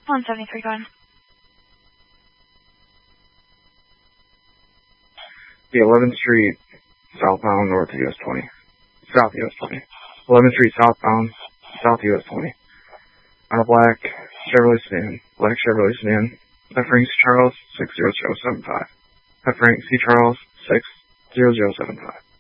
173 going. The 11th Street southbound north of US 20. South US 20. 11th Street southbound south US 20. On a black Chevrolet sedan. Black Chevrolet sedan. F. Frank C. Charles 60075. F. Frank C. Charles 60075.